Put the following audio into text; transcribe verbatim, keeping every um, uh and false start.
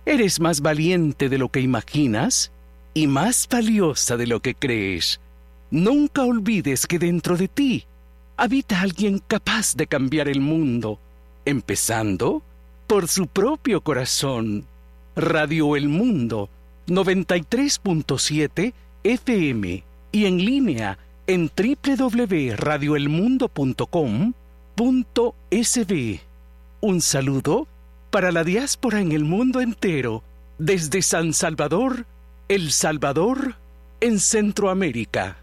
Eres más valiente de lo que imaginas y más valiosa de lo que crees. Nunca olvides que dentro de ti habita alguien capaz de cambiar el mundo, empezando por su propio corazón. Radio El Mundo, noventa y tres punto siete F M y en línea en doble u doble u doble u punto radio el mundo punto com punto es be. Un saludo para la diáspora en el mundo entero, desde San Salvador, El Salvador, en Centroamérica.